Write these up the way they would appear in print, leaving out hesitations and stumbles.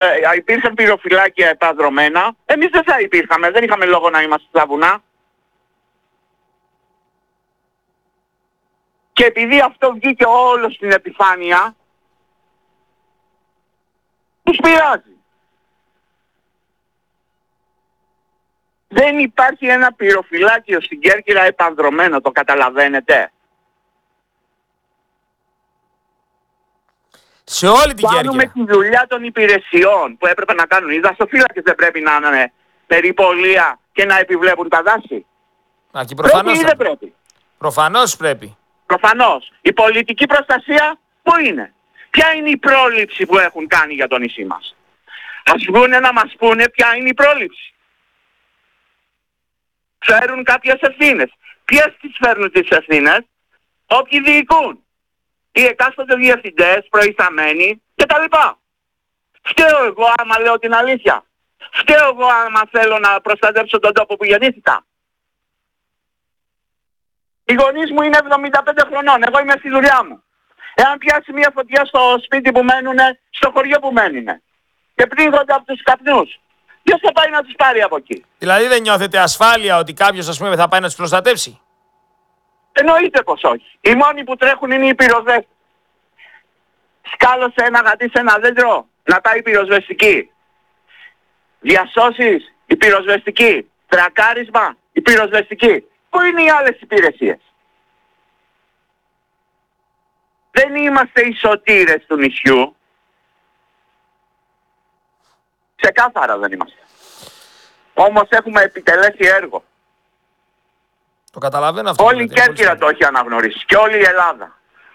υπήρχαν πυροφυλάκια επαδρωμένα, εμείς δεν θα υπήρχαμε, δεν είχαμε λόγο να είμαστε στα βουνά. Και επειδή αυτό βγήκε όλο στην επιφάνεια, τους πειράζει. Δεν υπάρχει ένα πυροφυλάκιο στην Κέρκυρα επανδρωμένο, το καταλαβαίνετε? Σε όλη την Κέρκυρα. Κάνουμε τη δουλειά των υπηρεσιών που έπρεπε να κάνουν. Οι δασοφύλακες δεν πρέπει να είναι περιπολία και να επιβλέπουν τα δάση? Και προφανώς πρέπει ή δεν πρέπει? Προφανώς πρέπει. Προφανώς. Η πολιτική προστασία πού είναι? Ποια είναι η πρόληψη που έχουν κάνει για το νησί μας? Ας βγούνε να μας πούνε ποια είναι η πρόληψη. Φέρουν κάποιες ευθύνες. Ποιες τις φέρνουν τις ευθύνες? Όποιοι διοικούν. Οι εκάστοτε διευθυντές, προϊσταμένοι κτλ. Φταίω εγώ άμα λέω την αλήθεια? Φταίω εγώ άμα θέλω να προστατεύσω τον τόπο που γεννήθηκα? Οι γονείς μου είναι 75 χρονών, εγώ είμαι στη δουλειά μου. Εάν πιάσει μια φωτιά στο σπίτι που μένουνε, στο χωριό που μένουνε και πνίγονται από τους καπνούς, ποιος θα πάει να τους πάρει από εκεί? Δηλαδή δεν νιώθετε ασφάλεια ότι κάποιος, ας πούμε, θα πάει να τους προστατεύσει? Εννοείται πως όχι. Οι μόνοι που τρέχουν είναι οι πυροσβέστες. Σκάλωσε ένα γατί σε ένα δέντρο, να πάει η πυροσβεστική. Διασώσεις, η πυροσβεστική. Τρακάρισμα, η πυροσβεστική. Πού είναι οι άλλες υπηρεσίες? Δεν είμαστε οι σωτήρες του νησιού. Ξεκάθαρα δεν είμαστε. Όμως έχουμε επιτελέσει έργο. Το καταλαβαίνω αυτό. Όλη η Κέρκυρα το έχει αναγνωρίσει και όλη η Ελλάδα.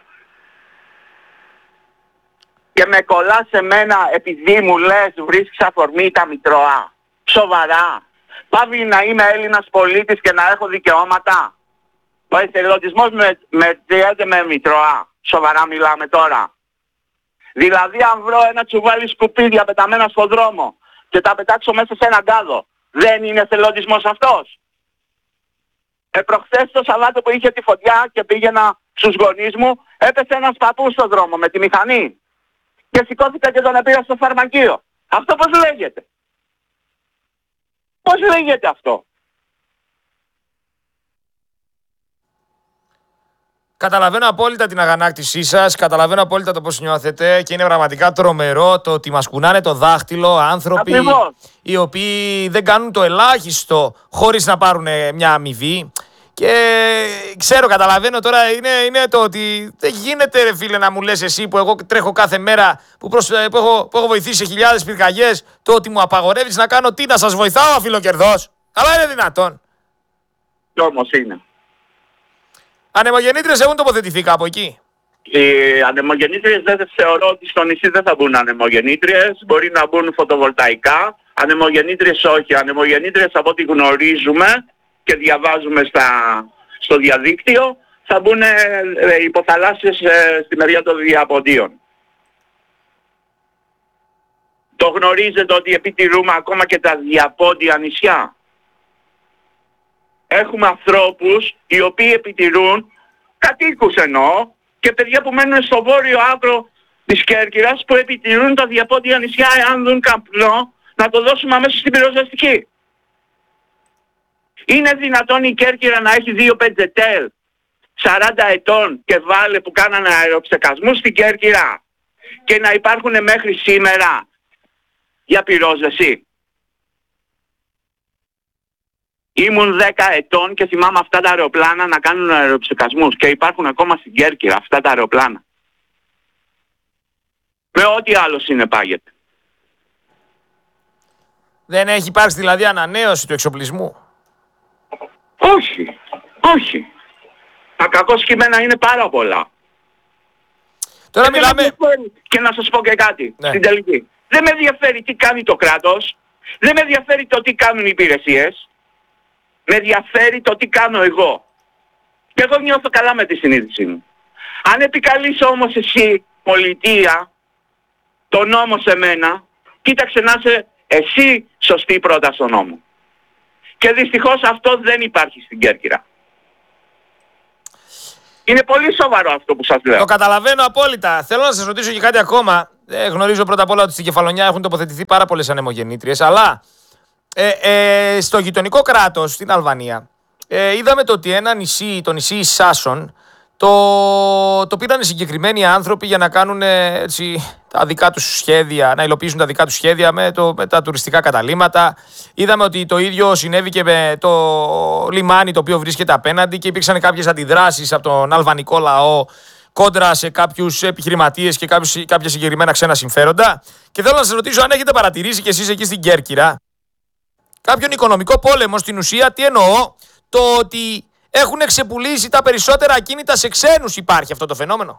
Και με κολλάς σε μένα επειδή μου λες βρίσκεις αφορμή τα Μητρώα? Σοβαρά? Πάβει να είμαι Έλληνας πολίτης και να έχω δικαιώματα? Ο εθελοντισμός μετριέται με Μητρώα? Σοβαρά μιλάμε τώρα? Δηλαδή αν βρω ένα τσουβάλι σκουπίδια πεταμένα στον δρόμο και τα πετάξω μέσα σε έναν κάδο, δεν είναι εθελοντισμός αυτός? Προχθές το Σαββάτο που είχε τη φωτιά και πήγαινα στους γονείς μου, έπεσε ένας παππούς στον δρόμο με τη μηχανή και σηκώθηκα και τον πήρα στο φαρμακείο. Αυτό πώς λέγεται? Πώς λέγεται αυτό? Καταλαβαίνω απόλυτα την αγανάκτησή σας, καταλαβαίνω απόλυτα το πώς νιώθετε και είναι πραγματικά τρομερό το ότι μας κουνάνε το δάχτυλο άνθρωποι Ακριβώς. οι οποίοι δεν κάνουν το ελάχιστο χωρίς να πάρουν μια αμοιβή. Και ξέρω, καταλαβαίνω τώρα είναι το ότι δεν γίνεται, ρε φίλε, να μου λες εσύ που εγώ τρέχω κάθε μέρα που έχω βοηθήσει σε χιλιάδες πυρκαγιές, το ότι μου απαγορεύεις να κάνω τι? Να σας βοηθάω, αφιλοκερδός? Καλά είναι δυνατόν? Κι όμως είναι. Ανεμογεννήτριες έχουν τοποθετηθεί κάπου εκεί? Οι ανεμογεννήτριες δεν θεωρώ ότι στο νησί δεν θα μπουν ανεμογεννήτριες. Μπορεί να μπουν φωτοβολταϊκά. Ανεμογεννήτριες όχι. Ανεμογεννήτριες από ό,τι γνωρίζουμε και διαβάζουμε στο διαδίκτυο θα μπουν υποθαλάσσιες στη μεριά των διαποντίων. Το γνωρίζετε ότι επιτηρούμε ακόμα και τα διαπόντια νησιά? Έχουμε ανθρώπους οι οποίοι επιτηρούν, κατοίκους εννοώ, και παιδιά που μένουν στο βόρειο άκρο της Κέρκυρας που επιτηρούν τα διαπόντια νησιά, εάν δουν καπνό να το δώσουμε αμέσως στην πυροσβεστική. Είναι δυνατόν η Κέρκυρα να έχει 2 πεντζετέλ 40 ετών και βάλε που κάνανε αεροψεκασμούς στην Κέρκυρα και να υπάρχουν μέχρι σήμερα για πυρόσβεση? Ήμουν 10 ετών και θυμάμαι αυτά τα αεροπλάνα να κάνουν αεροψεκασμούς και υπάρχουν ακόμα στην Κέρκυρα αυτά τα αεροπλάνα. Με ό,τι άλλο συνεπάγεται. Δεν έχει υπάρξει δηλαδή ανανέωση του εξοπλισμού? Όχι, όχι. Τα κακό κείμενα είναι πάρα πολλά. Τώρα μιλάμε... Και να σας πω και κάτι, ναι, στην τελική. Δεν με ενδιαφέρει τι κάνει το κράτος, δεν με ενδιαφέρει το τι κάνουν οι υπηρεσίες, με ενδιαφέρει το τι κάνω εγώ. Και εγώ νιώθω καλά με τη συνείδησή μου. Αν επικαλείς όμως εσύ πολιτεία, το νόμο σε μένα, κοίταξε να είσαι εσύ σωστή πρώτα στον νόμο. Και δυστυχώς αυτό δεν υπάρχει στην Κέρκυρα. Τώρα μιλάμε... Εάν επικαλείς όμως εσύ πολιτεία, το νόμο σε μένα, κοίταξε να είσαι εσύ σωστή πρώτα στον νόμο. Και δυστυχώς αυτό δεν υπάρχει στην Κέρκυρα. Και δυστυχώς αυτό δεν υπάρχει στην Κέρκυρα. Είναι πολύ σοβαρό αυτό που σας λέω. Το καταλαβαίνω απόλυτα. Θέλω να σας ρωτήσω και κάτι ακόμα. Γνωρίζω πρώτα απ' όλα ότι στην Κεφαλονιά έχουν τοποθετηθεί πάρα πολλές ανεμογεννήτριες, αλλά στο γειτονικό κράτος, στην Αλβανία, είδαμε το ότι ένα νησί, το νησί Σάσον, το πήραν συγκεκριμένοι άνθρωποι για να κάνουν τα δικά τους σχέδια, να υλοποιήσουν τα δικά τους σχέδια με τα τουριστικά καταλύματα. Είδαμε ότι το ίδιο συνέβη και με το λιμάνι το οποίο βρίσκεται απέναντι και υπήρξαν κάποιες αντιδράσεις από τον αλβανικό λαό κόντρα σε κάποιους επιχειρηματίες και κάποια συγκεκριμένα ξένα συμφέροντα. Και θέλω να σας ρωτήσω αν έχετε παρατηρήσει κι εσείς εκεί στην Κέρκυρα κάποιον οικονομικό πόλεμο στην ουσία. Τι εννοώ? Το ότι έχουν ξεπουλήσει τα περισσότερα ακίνητα σε ξένους. Υπάρχει αυτό το φαινόμενο?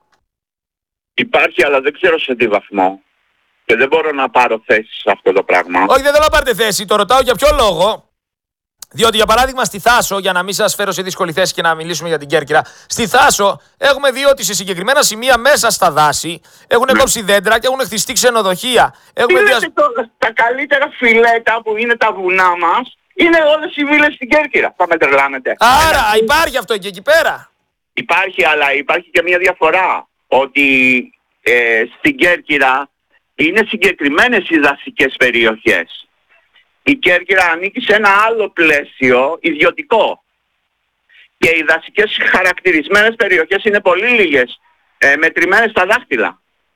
Υπάρχει, αλλά δεν ξέρω σε τι βαθμό. Και δεν μπορώ να πάρω θέση σε αυτό το πράγμα. Όχι, δεν θέλω να πάρετε θέση. Το ρωτάω για ποιο λόγο. Διότι, για παράδειγμα, στη Θάσο, για να μην σας φέρω σε δύσκολη θέση και να μιλήσουμε για την Κέρκυρα, στη Θάσο έχουμε δει ότι σε συγκεκριμένα σημεία μέσα στα δάση έχουν κόψει δέντρα και έχουν χτιστεί ξενοδοχεία. Τα καλύτερα φιλέτα που είναι τα βουνά μας είναι όλες οι βίλες στην Κέρκυρα. Θα με τρελάνετε. Άρα υπάρχει αυτό και εκεί πέρα? Υπάρχει, αλλά υπάρχει και μια διαφορά. Ότι στην Κέρκυρα είναι συγκεκριμένες οι δασικές περιοχές. Η Κέρκυρα ανήκει σε ένα άλλο πλαίσιο ιδιωτικό. Και οι δασικές χαρακτηρισμένες περιοχές είναι πολύ λίγες, μετρημένες στα δάχτυλα.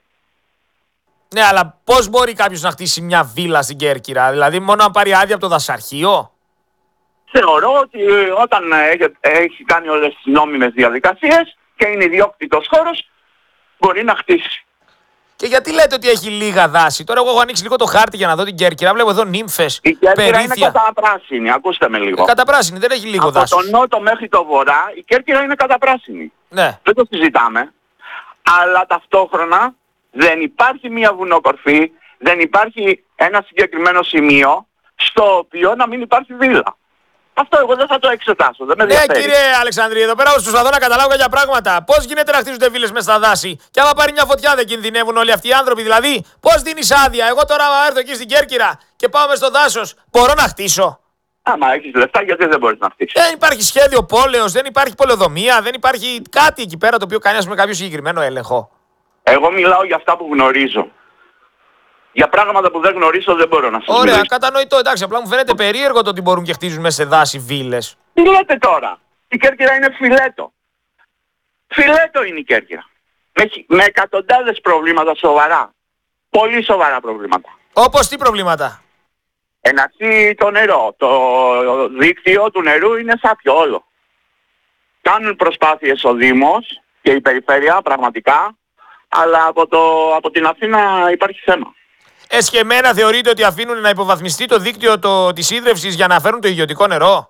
Ναι, αλλά πώς μπορεί κάποιος να χτίσει μια βίλα στην Κέρκυρα? Δηλαδή μόνο να πάρει άδεια από το δασαρχείο? Θεωρώ ότι όταν έχει κάνει όλες τις νόμιμες διαδικασίες και είναι ιδιόκτητος χώρος, μπορεί να χτίσει. Και γιατί λέτε ότι έχει λίγα δάση? Τώρα εγώ έχω ανοίξει λίγο το χάρτη για να δω την Κέρκυρα. Βλέπω εδώ νύμφες, η Κέρκυρα περίθια. Είναι καταπράσινη, ακούστε με λίγο. Καταπράσινη, δεν έχει λίγο δάση. Από τον νότο μέχρι το βορρά η Κέρκυρα είναι καταπράσινη. Ναι. Δεν το συζητάμε. Αλλά ταυτόχρονα δεν υπάρχει μια βουνοκορφή, δεν υπάρχει ένα συγκεκριμένο σημείο στο οποίο να μην υπάρχει βίλα. Αυτό εγώ δεν θα το εξετάσω. Δεν με ενδιαφέρει. Ναι, κύριε Αλεξανδρή, εδώ πέρα προσπαθώ να καταλάβω για πράγματα. Πώς γίνεται να χτίζονται βίλες μες στα δάση και άμα πάρει μια φωτιά δεν κινδυνεύουν όλοι αυτοί οι άνθρωποι? Δηλαδή, πώς δίνεις άδεια? Εγώ τώρα έρθω εκεί στην Κέρκυρα και πάω μες στο δάσος, μπορώ να χτίσω? Άμα έχεις λεφτά, γιατί δεν μπορείς να χτίσεις? Δεν υπάρχει σχέδιο πόλεως, δεν υπάρχει πολεοδομία, δεν υπάρχει κάτι εκεί πέρα το οποίο κάνει με κάποιο συγκεκριμένο έλεγχο. Εγώ μιλάω για αυτά που γνωρίζω. Για πράγματα που δεν γνωρίζω δεν μπορώ να σας μιλήσω. Ωραία, κατανοητό. Εντάξει, απλά μου φαίνεται περίεργο το ότι μπορούν και χτίζουν μέσα σε δάση βίλες. Τι λέτε τώρα? Η Κέρκυρα είναι φιλέτο. Φιλέτο είναι η Κέρκυρα. Με εκατοντάδες προβλήματα σοβαρά. Πολύ σοβαρά προβλήματα. Όπως τι προβλήματα? Εναρχεί το νερό. Το δίκτυο του νερού είναι σάπιο όλο. Κάνουν προσπάθειες ο Δήμος και η Περιφέρεια πραγματικά, αλλά από την Αθήνα υπάρχει θέμα. Εσχεμένα θεωρείτε ότι αφήνουν να υποβαθμιστεί το δίκτυο της ίδρευσης για να φέρουν το ιδιωτικό νερό?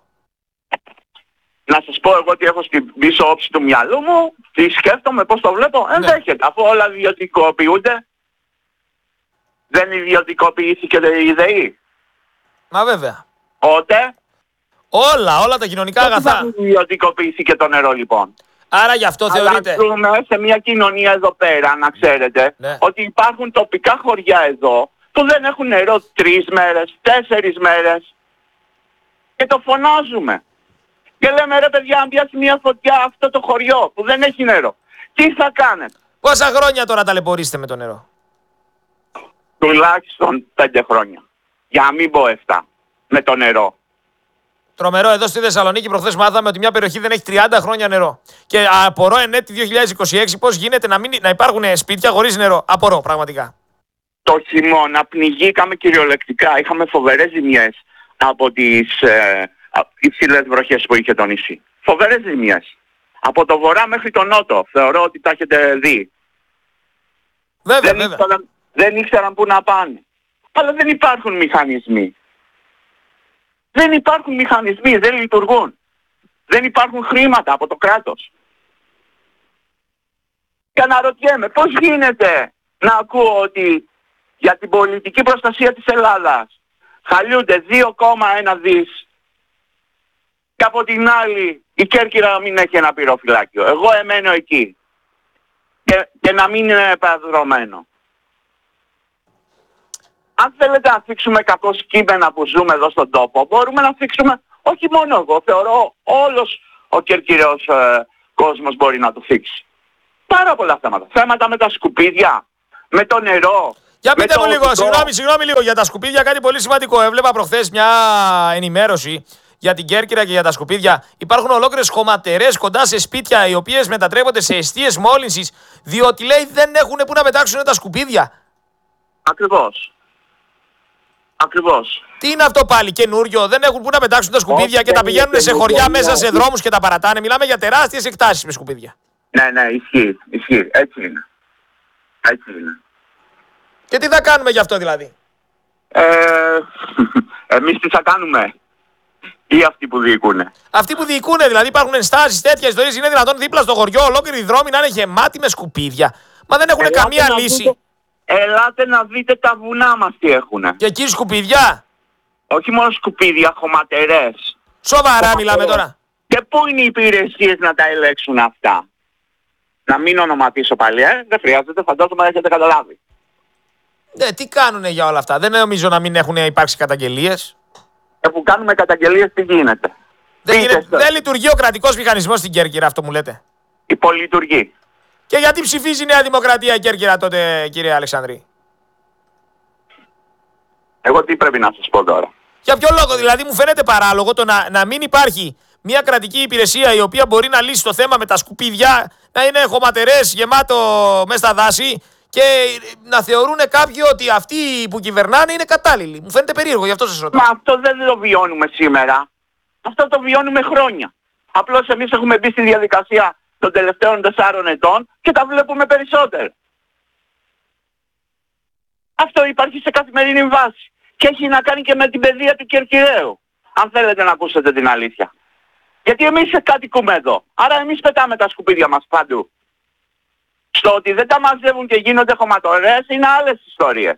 Να σας πω εγώ τι έχω στην πίσω όψη του μυαλού μου, τι σκέφτομαι, πώς το βλέπω. Ενδέχεται, αφού όλα ιδιωτικοποιούνται. Δεν ιδιωτικοποιήθηκε η ΔΕΗ? Μα βέβαια. Ότε. Όλα τα κοινωνικά αγαθά. Δεν ιδιωτικοποιήθηκε το νερό λοιπόν. Άρα γι' αυτό θεωρείτε? Αλλά ζούμε σε μια κοινωνία εδώ πέρα, να ξέρετε, ναι, ότι υπάρχουν τοπικά χωριά εδώ που δεν έχουν νερό 3 μέρες, 4 μέρες και το φωνάζουμε. Και λέμε ρε παιδιά, αν πιάσει μια φωτιά αυτό το χωριό που δεν έχει νερό, τι θα κάνετε? Πόσα χρόνια τώρα ταλαιπωρείστε με το νερό? Τουλάχιστον 5 χρόνια. Για να μην πω 7 με το νερό. Τρομερό, εδώ στη Θεσσαλονίκη προχθές μάθαμε ότι μια περιοχή δεν έχει 30 χρόνια νερό. Και απορώ εν έτη 2026 πώς γίνεται να υπάρχουν σπίτια χωρίς νερό. Απορώ πραγματικά. Το χειμώνα πνιγήκαμε κυριολεκτικά. Είχαμε φοβερές ζημιές από τις υψηλές βροχές που είχε το νησί. Φοβερές ζημιές. Από το βορρά μέχρι το νότο. Θεωρώ ότι τα έχετε δει. Βέβαια, δεν ήξεραν πού να πάνε. Αλλά δεν υπάρχουν μηχανισμοί. Δεν υπάρχουν μηχανισμοί, δεν λειτουργούν. Δεν υπάρχουν χρήματα από το κράτος. Και αναρωτιέμαι πώς γίνεται να ακούω ότι για την πολιτική προστασία της Ελλάδας χαλιούνται 2,1 δις και από την άλλη η Κέρκυρα μην έχει ένα πυροφυλάκιο. Εγώ εμένω εκεί και να μην είναι επαδρομένο. Αν θέλετε να θίξουμε κακώς κείμενα που ζούμε εδώ στον τόπο, μπορούμε να θίξουμε όχι μόνο εγώ, θεωρώ όλος ο Κερκυραίος κόσμος μπορεί να το θίξει. Πάρα πολλά θέματα. Θέματα με τα σκουπίδια, με το νερό. Για πείτε μου λίγο, συγγνώμη λίγο για τα σκουπίδια, κάτι πολύ σημαντικό. Έβλεπα προχθές μια ενημέρωση για την Κέρκυρα και για τα σκουπίδια. Υπάρχουν ολόκληρες χωματερές κοντά σε σπίτια, οι οποίες μετατρέπονται σε εστίες μόλυνσης, διότι λέει δεν έχουν που να πετάξουν τα σκουπίδια. Ακριβώς. Τι είναι αυτό πάλι, καινούριο, δεν έχουν που να πετάξουν τα σκουπίδια και τα πηγαίνουν σε χωριά μέσα σε δρόμους και τα παρατάνε. Μιλάμε για τεράστιες εκτάσεις με σκουπίδια. Ναι, ισχύει. Έτσι είναι. Και τι θα κάνουμε γι' αυτό δηλαδή? Εμείς τι θα κάνουμε? Ή αυτοί που διοικούνε? Αυτοί που διοικούνε, δηλαδή υπάρχουν ενστάσεις, τέτοια ιστορίες. Είναι δυνατόν δίπλα στο χωριό ολόκληροι δρόμοι να είναι γεμάτοι με σκουπίδια? Μα δεν έχουν καμία λύση. Ελάτε να δείτε τα βουνά μας τι έχουνε. Και εκεί σκουπίδια. Όχι μόνο σκουπίδια, χωματερές. Σοβαρά μιλάμε τώρα? Και πού είναι οι υπηρεσίες να τα ελέγξουν αυτά? Να μην ονοματίσω πάλι, δεν χρειάζεται, φαντάζομαι έχετε καταλάβει. Ναι, τι κάνουνε για όλα αυτά? Δεν νομίζω να μην έχουν υπάρξει καταγγελίες. Που κάνουμε καταγγελίες τι γίνεται? Δεν λειτουργεί ο κρατικός μηχανισμός στην Κέρκυρα, αυτό μου λέτε? Υπολειτουργεί. Και γιατί ψηφίζει η Νέα Δημοκρατία η Κέρκυρα τότε, κύριε Αλεξανδρή? Εγώ τι πρέπει να σας πω τώρα? Για ποιο λόγο? Δηλαδή μου φαίνεται παράλογο το να μην υπάρχει μια κρατική υπηρεσία η οποία μπορεί να λύσει το θέμα με τα σκουπίδια, να είναι χωματερές γεμάτο μέσα στα δάση και να θεωρούν κάποιοι ότι αυτοί που κυβερνάνε είναι κατάλληλοι. Μου φαίνεται περίεργο, γι' αυτό σας ρωτάω. Μα αυτό δεν το βιώνουμε σήμερα. Αυτό το βιώνουμε χρόνια. Απλώς εμείς έχουμε μπει στη διαδικασία των τελευταίων 4 ετών και τα βλέπουμε περισσότερο. Αυτό υπάρχει σε καθημερινή βάση. Και έχει να κάνει και με την παιδεία του Κερκυραίου. Αν θέλετε να ακούσετε την αλήθεια. Γιατί εμείς κατοικούμε εδώ. Άρα εμείς πετάμε τα σκουπίδια μας παντού. Στο ότι δεν τα μαζεύουν και γίνονται χωματορές είναι άλλες ιστορίες.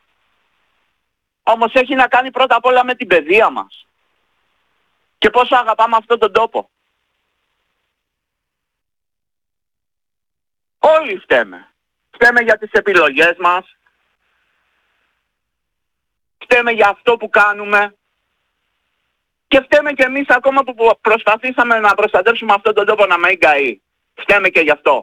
Όμως έχει να κάνει πρώτα απ' όλα με την παιδεία μας. Και πόσο αγαπάμε αυτόν τον τόπο. Όλοι φταίμε. Φταίμε για τις επιλογές μας. Φταίμε για αυτό που κάνουμε. Και φταίμε και εμείς ακόμα που προσπαθήσαμε να προστατεύσουμε αυτόν τον τόπο να μην καεί. Φταίμε και γι' αυτό.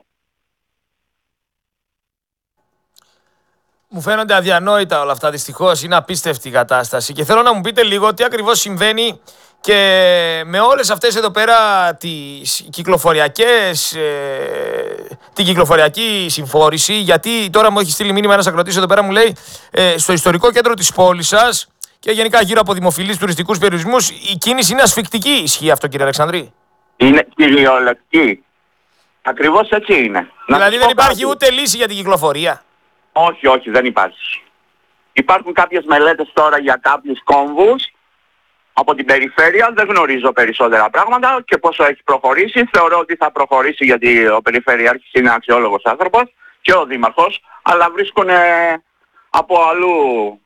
Μου φαίνονται αδιανόητα όλα αυτά, δυστυχώς. Είναι απίστευτη η κατάσταση. Και θέλω να μου πείτε λίγο τι ακριβώς συμβαίνει και με όλες αυτές εδώ πέρα τις κυκλοφοριακές, την κυκλοφοριακή συμφόρηση. Γιατί τώρα μου έχει στείλει μήνυμα ένας ακροτής εδώ πέρα, μου λέει στο ιστορικό κέντρο της πόλης σας και γενικά γύρω από δημοφιλείς τουριστικούς περιορισμούς η κίνηση είναι ασφικτική. Ισχύει αυτό, κύριε Αλεξανδρή? Είναι κυριολεκτική. Ακριβώς έτσι είναι. Δηλαδή δεν υπάρχει ούτε λύση για την κυκλοφορία? Όχι, δεν υπάρχει. Υπάρχουν κάποιες μελέτες τώρα για κάποιους κόμβους από την περιφέρεια. Δεν γνωρίζω περισσότερα πράγματα και πόσο έχει προχωρήσει. Θεωρώ ότι θα προχωρήσει γιατί ο περιφερειάρχης είναι αξιόλογος άνθρωπος και ο δήμαρχος, αλλά βρίσκουν από αλλού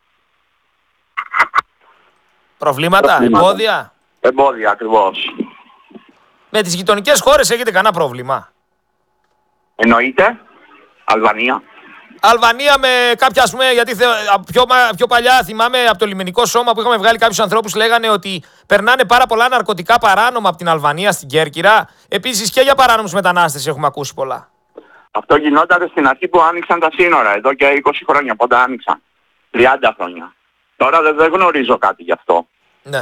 προβλήματα, εμπόδια. Εμπόδια ακριβώς. Με τις γειτονικές χώρες έχετε κανένα πρόβλημα? Εννοείται. Αλβανία με κάποια, ας πούμε, γιατί πιο παλιά θυμάμαι από το λιμενικό σώμα που είχαμε βγάλει κάποιους ανθρώπους, λέγανε ότι περνάνε πάρα πολλά ναρκωτικά παράνομα από την Αλβανία στην Κέρκυρα. Επίσης και για παράνομους μετανάστες έχουμε ακούσει πολλά. Αυτό γινόταν στην αρχή που άνοιξαν τα σύνορα, εδώ και 20 χρόνια, πότε άνοιξαν. 30 χρόνια. Τώρα δεν γνωρίζω κάτι γι' αυτό. Ναι.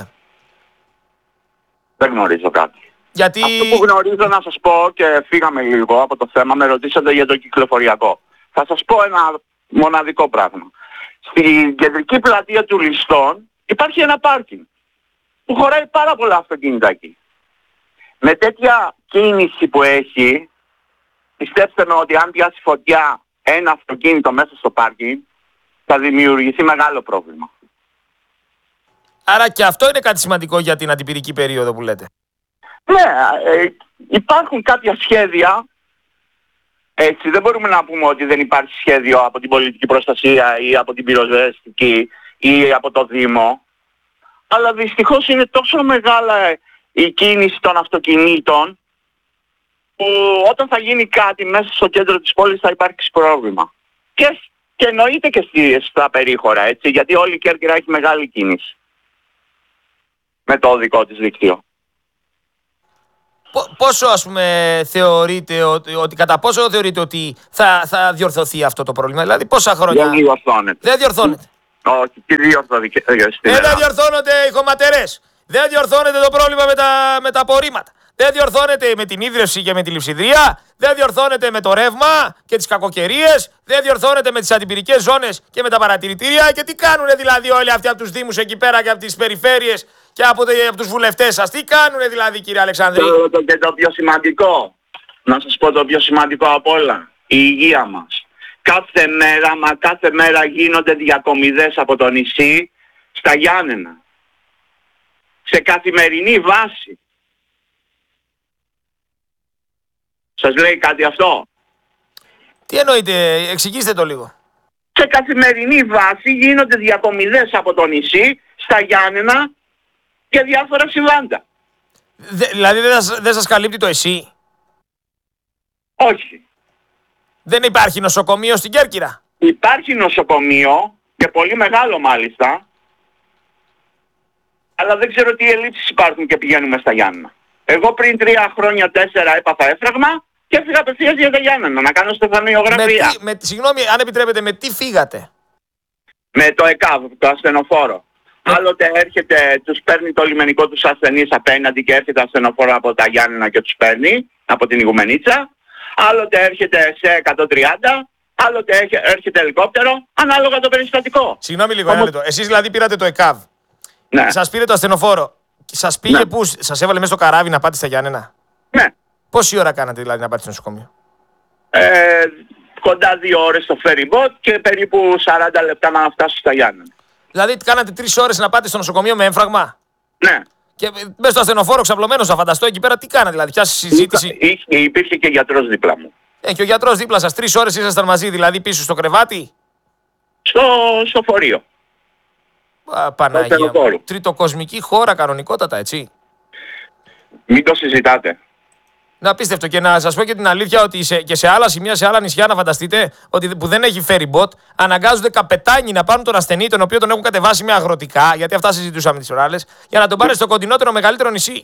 Δεν γνωρίζω κάτι. Γιατί... Αυτό που γνωρίζω να σας πω και φύγαμε λίγο από το θέμα, με ρωτήσατε για το κυκλοφοριακό. Θα σας πω ένα μοναδικό πράγμα. Στην κεντρική πλατεία του Ληστών υπάρχει ένα πάρκινγκ που χωράει πάρα πολλά αυτοκίνητα εκεί. Με τέτοια κίνηση που έχει, πιστέψτε με ότι αν πιάσει φωτιά ένα αυτοκίνητο μέσα στο πάρκινγκ, θα δημιουργηθεί μεγάλο πρόβλημα. Άρα και αυτό είναι κάτι σημαντικό για την αντιπυρική περίοδο που λέτε? Ναι, υπάρχουν κάποια σχέδια. Έτσι, δεν μπορούμε να πούμε ότι δεν υπάρχει σχέδιο από την πολιτική προστασία ή από την πυροσβεστική ή από το Δήμο. Αλλά δυστυχώς είναι τόσο μεγάλα η κίνηση των αυτοκινήτων που όταν θα γίνει κάτι μέσα στο κέντρο της πόλης θα υπάρξει πρόβλημα. Και εννοείται και στα περίχωρα, έτσι, γιατί όλη η Κέρκυρα έχει μεγάλη κίνηση με το δικό της δίκτυο. Πόσο ας πούμε θεωρείτε ότι κατά πόσο θεωρείτε ότι θα διορθωθεί αυτό το πρόβλημα, δηλαδή πόσα χρόνια? Δεν διορθώνεται. Δεν διορθώνεται. Όχι, τι διορθώθηκε στην Δεν Ελλάδα. διορθώνονται οι χωματερές. Δεν διορθώνεται το πρόβλημα με τα απορρίμματα. Δεν διορθώνεται με την ίδρυυση και με τη λειψιδρία. Δεν διορθώνεται με το ρεύμα και τις κακοκαιρίες. Δεν διορθώνεται με τις αντιπυρικές ζώνες και με τα παρατηρητήρια. Και τι κάνουνε δηλαδή όλοι αυτοί από τους δήμους εκεί πέρα και από τις περιφέρειες και από τους βουλευτές σας? Τι κάνουνε δηλαδή, κύριε Αλεξανδρή? Και το πιο σημαντικό, να σας πω το πιο σημαντικό απ' όλα, η υγεία μας. Κάθε μέρα γίνονται διακομιδές από το νησί στα Γιάννενα. Σε καθημερινή βάση. Σας λέει κάτι αυτό? Τι εννοείτε, εξηγήστε το λίγο. Σε καθημερινή βάση γίνονται διακομιδές από το νησί στα Γιάννενα και διάφορα συμβάντα. Δηλαδή δεν σας καλύπτει το ΕΣΥ? Όχι. Δεν υπάρχει νοσοκομείο στην Κέρκυρα? Υπάρχει νοσοκομείο και πολύ μεγάλο μάλιστα, αλλά δεν ξέρω τι ελλείψεις υπάρχουν και πηγαίνουμε στα Γιάννενα. Εγώ πριν 3 χρόνια 4 έπαθα έφραγμα και έφυγα απευθείας για τα Γιάννενα να κάνω στεφανιογραφία. Συγγνώμη, αν επιτρέπετε, με τι φύγατε? Με το ΕΚΑΒ, το ασθενοφόρο. Άλλοτε έρχεται, τους παίρνει το λιμενικό τους ασθενείς απέναντι και έρχεται ασθενοφόρο από τα Γιάννενα και τους παίρνει από την Ιγουμενίτσα. Άλλοτε έρχεται σε 130, άλλοτε έρχεται ελικόπτερο, ανάλογα το περιστατικό. Συγγνώμη λίγο, ένα λεπτό. Εσείς δηλαδή πήρατε το ΕΚΑΒ. Ναι. Σας πήρε το ασθενοφόρο. Σας πήγε Ναι. πού? Σας έβαλε μέσα στο καράβι να πάτε στα Γιάννενα? Ναι. Πόση ώρα κάνατε δηλαδή να πάτε στο νοσοκομείο? Κοντά 2 ώρες στο ferry boat και περίπου 40 λεπτά να φτάσω στα Γιάννενα. Δηλαδή κάνατε 3 ώρες να πάτε στο νοσοκομείο με έμφραγμα? Ναι. Και μέσα στο ασθενοφόρο ξαπλωμένος, θα φανταστώ εκεί πέρα, τι κάνατε δηλαδή? Πιάσει συζήτηση? Υπήρχε και γιατρός δίπλα μου. Και ο γιατρός δίπλα σας, 3 ώρες ήσασταν μαζί, δηλαδή πίσω στο κρεβάτι? Στο φορείο. Παναγία μου. ασθενοφόρου. Τριτοκοσμική χώρα κανονικότατα, έτσι. Μην το συζητάτε. Να απίστευτο. Και να σας πω και την αλήθεια ότι και σε άλλα σημεία, σε άλλα νησιά, να φανταστείτε ότι που δεν έχει ferry boat, αναγκάζονται καπετάνοι να πάρουν τον ασθενή, τον οποίο τον έχουν κατεβάσει με αγροτικά, γιατί αυτά συζητούσαμε τις ώρες, για να τον πάρουν στο κοντινότερο μεγαλύτερο νησί.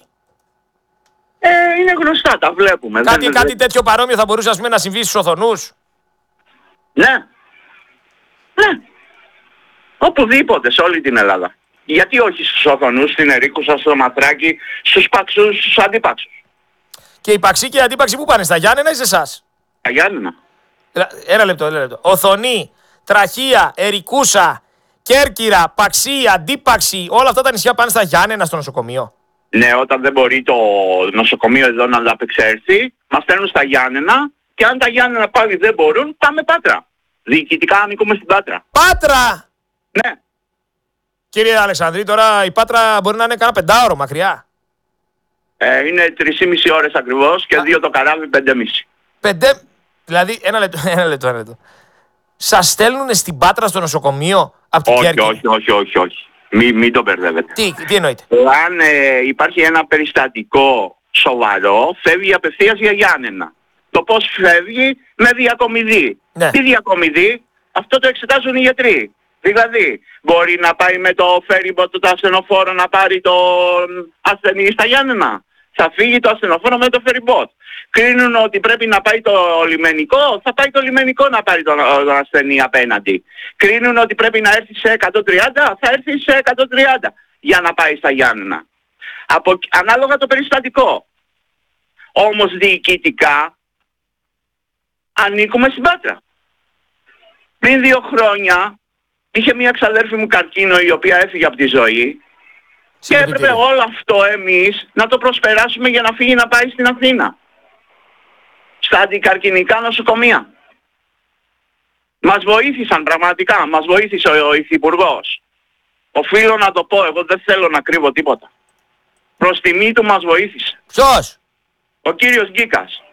Είναι γνωστά, τα βλέπουμε. Κάτι τέτοιο παρόμοιο θα μπορούσε, ας πούμε, να συμβεί στους Οθονούς? Ναι. Ναι. Οπουδήποτε, σε όλη την Ελλάδα. Γιατί όχι στους Οθονούς, στην Ερίκουσα, στο Μαθράκι, στους Παξούς, στους Αντίπαξους. Και οι Παξοί και οι Αντίπαξοι που πάνε, στα Γιάννενα ή σε εσάς? Τα Γιάννενα. Ένα λεπτό. Οθονή, Τραχία, Ερικούσα, Κέρκυρα, Παξί, Αντίπαξη, όλα αυτά τα νησιά πάνε στα Γιάννενα στο νοσοκομείο. Ναι, όταν δεν μπορεί το νοσοκομείο εδώ να ανταπεξέλθει, μας στέλνουν στα Γιάννενα και αν τα Γιάννενα πάλι δεν μπορούν, πάμε Πάτρα. Διοικητικά ανήκουμε στην Πάτρα. Πάτρα! Ναι. Κύριε Αλεξανδρή, τώρα η Πάτρα μπορεί να είναι κάνα 5ωρο μακριά. Είναι 3,5 ώρες ακριβώς και 2 το καράβι 5,5. Δηλαδή, ένα λεπτό. Σας στέλνουν στην Πάτρα στο νοσοκομείο από την Κέρκυρα? Όχι. Μην το μπερδεύετε. Τι εννοείτε? Αν υπάρχει ένα περιστατικό σοβαρό, φεύγει απευθείας για Γιάννενα. Το πώς φεύγει? Με διακομιδή. Ναι. Τι διακομιδή? Αυτό το εξετάζουν οι γιατροί. Δηλαδή, μπορεί να πάει με το ferry boat το ασθενοφόρο να πάρει τον ασθενή στα Γιάννενα. Θα φύγει το ασθενοφόρο με το ferry boat. Κρίνουν ότι πρέπει να πάει το λιμενικό, θα πάει το λιμενικό να πάρει τον ασθενή απέναντι. Κρίνουν ότι πρέπει να έρθει σε 130, θα έρθει σε 130 για να πάει στα Γιάννενα. Ανάλογα το περιστατικό. Όμως διοικητικά ανήκουμε στην Πάτρα. Πριν 2 χρόνια είχε μια ξαδέρφη μου καρκίνο η οποία έφυγε από τη ζωή και έπρεπε όλο αυτό εμείς να το προσπεράσουμε για να φύγει να πάει στην Αθήνα. Στα αντικαρκινικά νοσοκομεία. Μας βοήθησαν πραγματικά, μας βοήθησε ο Υφυπουργός. Οφείλω να το πω, εγώ δεν θέλω να κρύβω τίποτα. Προς τιμή του μας βοήθησε. Ποιος? Ο κύριος Γκίκας.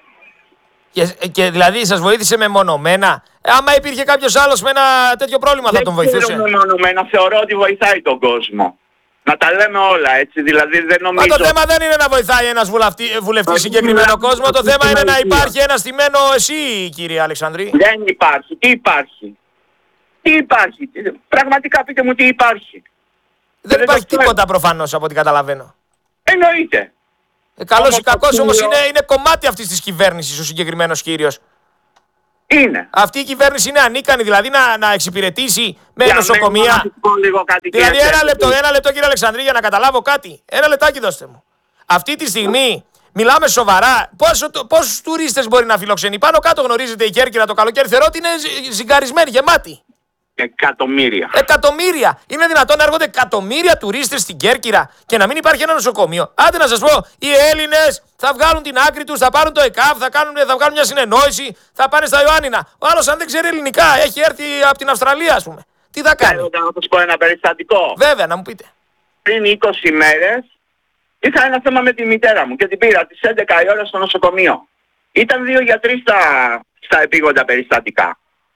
Και δηλαδή σας βοήθησε μεμονωμένα? Άμα υπήρχε κάποιος άλλος με ένα τέτοιο πρόβλημα θα τον βοηθούσε? Δεν ξέρω μεμονωμένα, θεωρώ ότι βοηθάει τον κόσμο. Να τα λέμε όλα, έτσι, δηλαδή δεν νομίζω... Μα το θέμα δεν είναι να βοηθάει ένας βουλευτής συγκεκριμένο κόσμο, το θέμα είναι να υπάρχει ένα στημένο εσύ, κύριε Αλεξανδρή. Δεν υπάρχει. Τι υπάρχει? Τι υπάρχει? Πραγματικά πείτε μου τι υπάρχει. Δεν υπάρχει τίποτα προφανώς από ό,τι καταλαβαίνω. Εννοείται. Καλός ή κακός όμως είναι κομμάτι αυτής της κυβέρνησης ο συγκεκριμένος κύριος. Είναι. Αυτή η κυβέρνηση είναι ανίκανη δηλαδή να εξυπηρετήσει με νοσοκομεία. Να πω λίγο κάτι, δηλαδή ένα λεπτό κύριε Αλεξανδρή για να καταλάβω κάτι. Ένα λεπτάκι δώστε μου. Αυτή τη στιγμή μιλάμε σοβαρά. Πόσους τουρίστες μπορεί να φιλοξενεί? Πάνω κάτω γνωρίζετε η Κέρκυρα το καλοκαίρι θεωρώ ότι είναι ζυγκαρισμένη, γεμάτη. Εκατομμύρια. Είναι δυνατόν να έρχονται εκατομμύρια τουρίστες στην Κέρκυρα και να μην υπάρχει ένα νοσοκομείο? Άντε να σας πω, οι Έλληνες θα βγάλουν την άκρη τους, θα πάρουν το ΕΚΑΒ, θα βγάλουν μια συνεννόηση, θα πάνε στα Ιωάννινα. Ο άλλος αν δεν ξέρει ελληνικά, έχει έρθει από την Αυστραλία, ας πούμε. Τι θα κάνει? Θέλω να σας πω ένα περιστατικό. Βέβαια, να μου πείτε. Πριν 20 μέρες είχα ένα θέμα με τη μητέρα μου και την πήρα τις 11 η ώρα στο νοσοκομείο. Ήταν 2 γιατροί στα επίγοντα περιστατικά.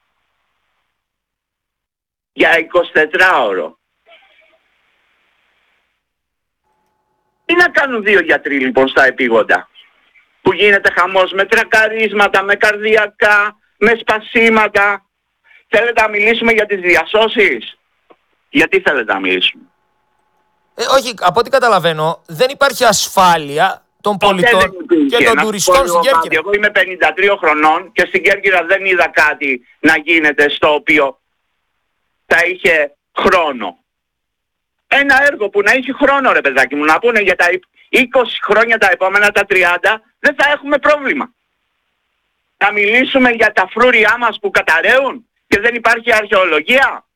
Για 24ωρο. Τι να κάνουν 2 γιατροί λοιπόν στα επίγοντα? Που γίνεται χαμός με τρακαρίσματα, με καρδιακά, με σπασίματα. Θέλετε να μιλήσουμε για τις διασώσεις? Γιατί θέλετε να μιλήσουμε? Όχι, από ό,τι καταλαβαίνω δεν υπάρχει ασφάλεια των πολιτών και των τουριστών στην Κέρκυρα. Εγώ είμαι 53 χρονών και στην Κέρκυρα δεν είδα κάτι να γίνεται στο οποίο θα είχε χρόνο. Ένα έργο που να έχει χρόνο ρε παιδάκι μου, να πούνε για τα 20 χρόνια τα επόμενα, τα 30, δεν θα έχουμε πρόβλημα. Θα μιλήσουμε για τα φρούρια μας που καταραίουν και δεν υπάρχει αρχαιολογία.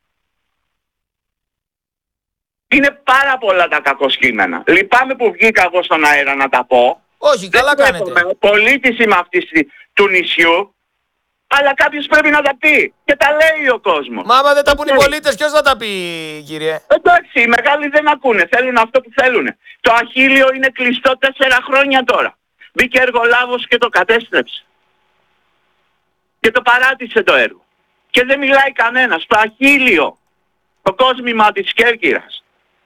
Είναι πάρα πολλά τα κακοσκήμενα. Λυπάμαι που βγήκα εγώ στον αέρα να τα πω. Όχι, καλά κάνετε. Πολίτης είμαι αυτής του νησιού. Αλλά κάποιος πρέπει να τα πει. Και τα λέει ο κόσμος. Μα άμα δεν τα πούν οι πολίτες, ποιος θα τα πει, κύριε? Εντάξει, οι μεγάλοι δεν ακούνε. Θέλουν αυτό που θέλουν. Το Αχίλιο είναι κλειστό 4 χρόνια τώρα. Μπήκε εργολάβος και το κατέστρεψε. Και το παράτησε το έργο. Και δεν μιλάει κανένας. Το Αχίλιο. Το κόσμημα της Κέρκυρας.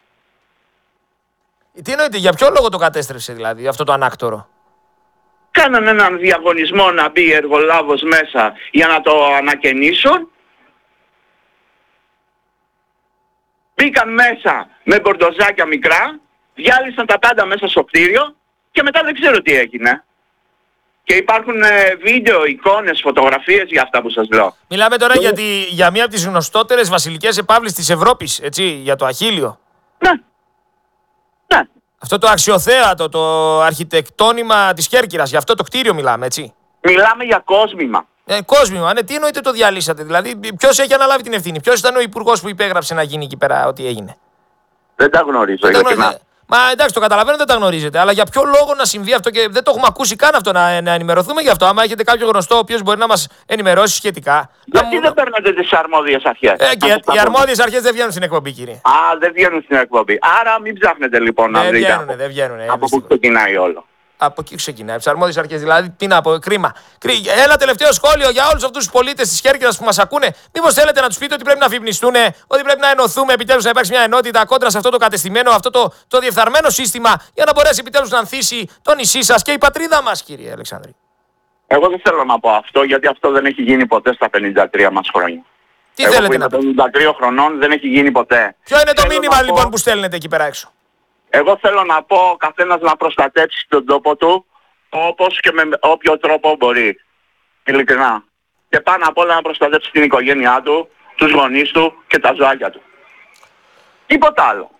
Τι εννοείται, για ποιο λόγο το κατέστρεψε δηλαδή αυτό το ανάκτορο? Κάνανε έναν διαγωνισμό να μπει εργολάβος μέσα για να το ανακαινήσουν. Μπήκαν μέσα με μπορντοζάκια μικρά, διάλυσαν τα πάντα μέσα στο κτίριο και μετά δεν ξέρω τι έγινε. Και υπάρχουν βίντεο, εικόνες, φωτογραφίες για αυτά που σας λέω. Μιλάμε τώρα για μία από τις γνωστότερες βασιλικές επαύλεις της Ευρώπης, έτσι, για το Αχίλιο. Ναι. Ναι. Αυτό το αξιοθέατο, το αρχιτεκτόνημα της Κέρκυρας, για αυτό το κτίριο μιλάμε, έτσι. Μιλάμε για κόσμημα. Κόσμημα, ναι, τι εννοείται το διαλύσατε? Δηλαδή, ποιος έχει αναλάβει την ευθύνη? Ποιος ήταν ο υπουργός που υπέγραψε να γίνει εκεί πέρα ό,τι έγινε? Δεν τα γνωρίζω. Μα εντάξει, το καταλαβαίνω, δεν τα γνωρίζετε. Αλλά για ποιο λόγο να συμβεί αυτό και δεν το έχουμε ακούσει καν αυτό, να ενημερωθούμε γι' αυτό. Άμα έχετε κάποιο γνωστό ο οποίος μπορεί να μας ενημερώσει σχετικά. Γιατί δεν παίρνετε τις αρμόδιες αρχές? Οι αρμόδιες αρχές δεν βγαίνουν στην εκπομπή, κύριε. Α, δεν βγαίνουν στην εκπομπή. Άρα μην ψάχνετε λοιπόν να δείτε. Δεν βγαίνουν. Από πού ξεκινάει όλο. Από εκεί ξεκινάει. Από τις αρμόδιες αρχές. Δηλαδή, τι να πω, κρίμα. Ένα τελευταίο σχόλιο για όλους αυτούς τους πολίτες της Κέρκυρας που μας ακούνε. Μήπως θέλετε να τους πείτε ότι πρέπει να αφυπνιστούν, ότι πρέπει να ενωθούμε επιτέλους, να υπάρξει μια ενότητα κόντρα σε αυτό το κατεστημένο, αυτό το διεφθαρμένο σύστημα, για να μπορέσει επιτέλους να ανθίσει το νησί σας και η πατρίδα μας, κύριε Αλεξανδρή? Εγώ δεν θέλω να πω αυτό, γιατί αυτό δεν έχει γίνει ποτέ στα 53 μας χρόνια. Τι θέλετε να πείτε? 53 χρονών δεν έχει γίνει ποτέ. Ποιο είναι το μήνυμα λοιπόν που στέλνετε εκεί πέρα έξω? Εγώ θέλω να πω ο καθένας να προστατέψει τον τόπο του όπως και με όποιο τρόπο μπορεί. Ειλικρινά. Και πάνω απ' όλα να προστατέψει την οικογένειά του, τους γονείς του και τα ζωάκια του. Τίποτα άλλο.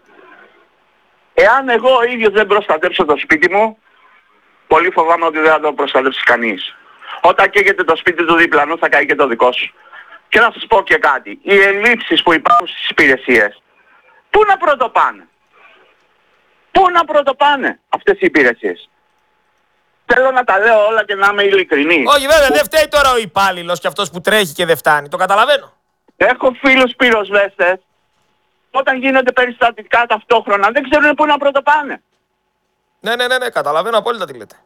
Εάν εγώ ο ίδιος δεν προστατέψω το σπίτι μου, πολύ φοβάμαι ότι δεν θα το προστατέψει κανείς. Όταν καίγεται το σπίτι του διπλανού θα καεί και το δικό σου. Και να σας πω και κάτι. Οι ελλείψεις που υπάρχουν στις υπηρεσίες, πού να πρωτοπάνε? Πού να πρωτοπάνε αυτές οι υπηρεσίες? Θέλω να τα λέω όλα και να είμαι ειλικρινής. Όχι βέβαια, δεν φταίει τώρα ο υπάλληλος και αυτός που τρέχει και δεν φτάνει. Το καταλαβαίνω. Έχω φίλους πυροσβέστες. Όταν γίνονται περιστατικά ταυτόχρονα δεν ξέρουν πού να πρωτοπάνε. Ναι, καταλαβαίνω απόλυτα τι λέτε.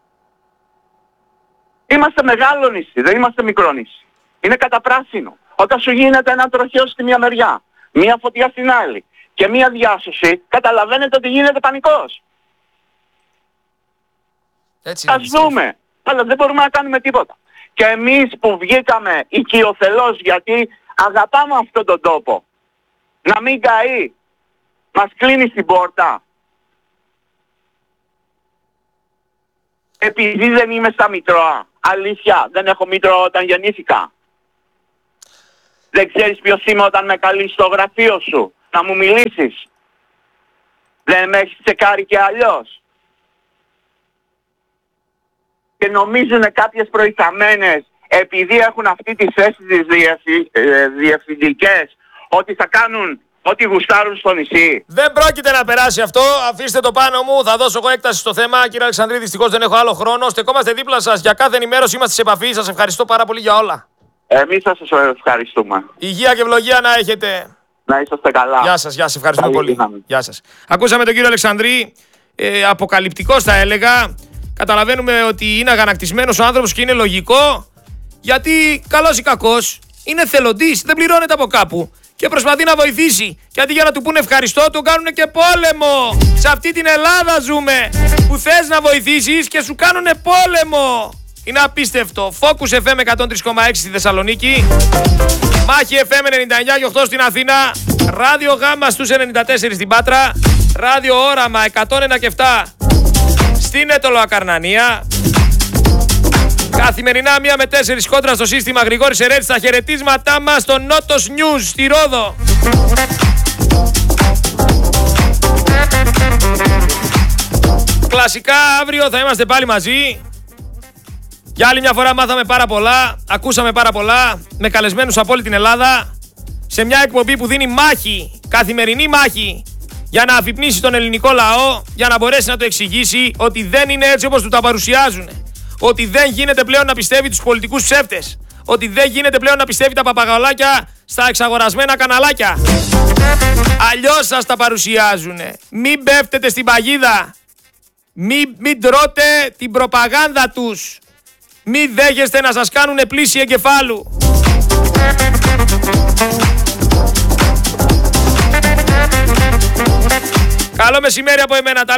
Είμαστε μεγάλο νησί, δεν είμαστε μικρό νησί. Είναι καταπράσινο. Όταν σου γίνεται ένα τροχαίο στη μία μεριά, μία φωτιά στην άλλη και μία διάσωση, καταλαβαίνετε ότι γίνεται πανικός. Ας δούμε, αλλά δεν μπορούμε να κάνουμε τίποτα. Και εμείς που βγήκαμε οικειοθελώς, γιατί αγαπάμε αυτόν τον τόπο, να μην καεί, μας κλείνει στην πόρτα. Επειδή δεν είμαι στα Μητρώα. Αλήθεια, δεν έχω Μήτρο όταν γεννήθηκα. Δεν ξέρεις ποιος είμαι όταν με καλείς στο γραφείο σου να μου μιλήσεις. Δεν με έχεις τσεκάρει και αλλιώς. Και νομίζουν κάποιες προϊσταμένες, επειδή έχουν αυτή τη θέση τις διευθυντικές, ότι θα κάνουν ό,τι γουστάρουν στο νησί. Δεν πρόκειται να περάσει αυτό. Αφήστε το πάνω μου. Θα δώσω εγώ έκταση στο θέμα. Κύριε Αλεξανδρή, δυστυχώς δεν έχω άλλο χρόνο. Στεκόμαστε δίπλα σας για κάθε ενημέρωση. Είμαστε σε επαφή. Σας ευχαριστώ πάρα πολύ για όλα. Εμείς σας ευχαριστούμε. Υγεία και ευλογία να έχετε. Να είσαστε καλά. Γεια σας, ευχαριστούμε Καλή πολύ. δύναμη. Γεια σας. Ακούσαμε τον κύριο Αλεξανδρή. Αποκαλυπτικός θα έλεγα. Καταλαβαίνουμε ότι είναι αγανακτισμένος ο άνθρωπος και είναι λογικό. Γιατί καλός ή κακός είναι θελοντής, δεν πληρώνεται από κάπου. Και προσπαθεί να βοηθήσει. Και αντί για να του πούνε ευχαριστώ, του κάνουν και πόλεμο. Σε αυτή την Ελλάδα ζούμε. Που θες να βοηθήσεις και σου κάνουν πόλεμο. Είναι απίστευτο. Focus FM 103,6 στη Θεσσαλονίκη. Μάχη FM 99,8 στην Αθήνα. Ράδιο Γάμα στους 94 στην Πάτρα. Ράδιο Όραμα 101,7 στην Αιτωλοακαρνανία. Καθημερινά 1 με 4 κόντρα στο σύστημα Γρηγόρης Ερέτης. Τα χαιρετίσματά μας στο Νότος News στη Ρόδο. Κλασικά αύριο θα είμαστε πάλι μαζί. Για άλλη μια φορά μάθαμε πάρα πολλά, ακούσαμε πάρα πολλά, με καλεσμένους από όλη την Ελλάδα. Σε μια εκπομπή που δίνει μάχη, καθημερινή μάχη, για να αφυπνίσει τον ελληνικό λαό, για να μπορέσει να το εξηγήσει ότι δεν είναι έτσι όπως του τα παρουσιάζουν. Ότι δεν γίνεται πλέον να πιστεύει τους πολιτικούς ψεύτες. Ότι δεν γίνεται πλέον να πιστεύει τα παπαγαλάκια στα εξαγορασμένα καναλάκια. Αλλιώς σας τα παρουσιάζουνε. Μην πέφτετε στην παγίδα. Μην τρώτε την προπαγάνδα τους. Μην δέχεστε να σας κάνουνε πλήση εγκεφάλου. Καλό μεσημέρι από εμένα.